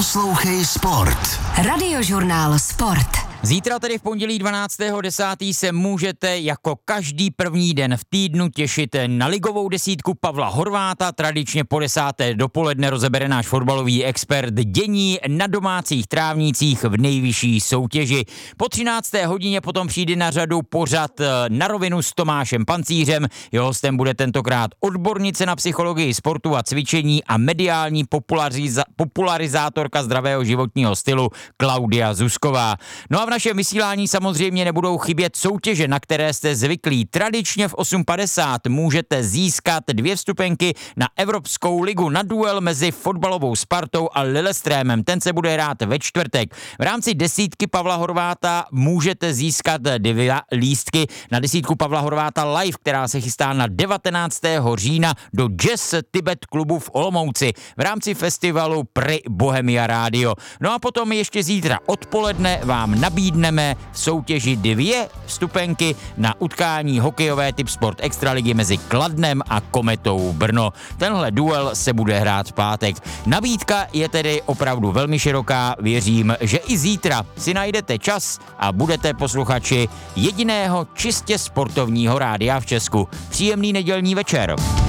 Poslouchej Sport. Radiožurnál Sport. Zítra, tedy v pondělí 12.10. se můžete jako každý první den v týdnu těšit na ligovou desítku Pavla Horváta. Tradičně po 10. dopoledne rozebere náš fotbalový expert dění na domácích trávnících v nejvyšší soutěži. Po 13. hodině potom přijde na řadu pořad Na rovinu s Tomášem Pancířem. Jeho hostem bude tentokrát odbornice na psychologii sportu a cvičení a mediální popularizátorka zdravého životního stylu Klaudia Zuzková. No a v našem vysílání samozřejmě nebudou chybět soutěže, na které jste zvyklí. Tradičně v 8.50 můžete získat 2 vstupenky na Evropskou ligu na duel mezi fotbalovou Spartou a Lillestrémem. Ten se bude hrát ve čtvrtek. V rámci desítky Pavla Horváta můžete získat 2 lístky na desítku Pavla Horváta live, která se chystá na 19. října do Jazz Tibet klubu v Olomouci v rámci festivalu Pri Bohemia Radio. No a potom ještě zítra odpoledne vám nabídneme v soutěži 2 vstupenky na utkání hokejové typ Sport Extraligy mezi Kladnem a Kometou Brno. Tenhle duel se bude hrát v pátek. Nabídka je tedy opravdu velmi široká. Věřím, že i zítra si najdete čas a budete posluchači jediného čistě sportovního rádia v Česku. Příjemný nedělní večer.